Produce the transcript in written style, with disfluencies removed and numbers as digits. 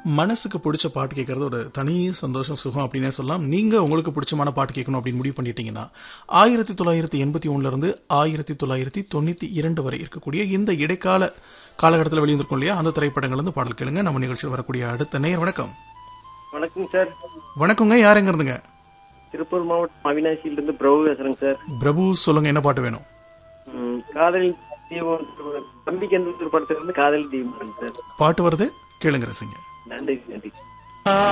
மனசுக்கு பிடிச்ச பாட்டு கேட்கறது ஒரு தனி சந்தோஷம் சுகம் அப்படின்னே சொல்லலாம். நீங்க உங்களுக்கு பிடிச்சமான பாட்டு கேட்கணும் அப்படின்னு முடிவு பண்ணிட்டீங்கன்னா 1981 இருந்து 1992 வரை இருக்கக்கூடிய இந்த இடைக்கால காலகட்டத்தில் வெளியிருக்கும் இல்லையா, அந்த திரைப்படங்கள் இருந்து பாடல் கேளுங்க. நம்ம நிகழ்ச்சியில் வரக்கூடிய அடுத்த நேயர் வணக்கம். வணக்கம் சார். வணக்கங்க, யார் எங்க இருந்துங்க? திருப்பூர் மாவட்டம் அவினாசியிலிருந்து பிரபு பேசுறேங்க சார். பிரபு, சொல்லுங்க, என்ன பாட்டு வேணும்? காதல் தீபம் தம்பிக்கு எந்த படத்துல இருந்து காதல் தீபம் சார் பாட்டு வருது, கேளுங்க, ரசிங்க. நன்றி நன்றி.